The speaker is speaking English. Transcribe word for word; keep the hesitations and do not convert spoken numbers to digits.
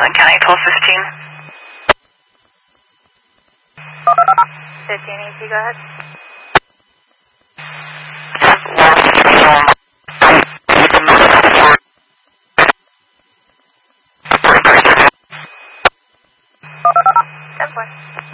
Franklin County, twelve fifteen. fifteen E T, go ahead. ten four.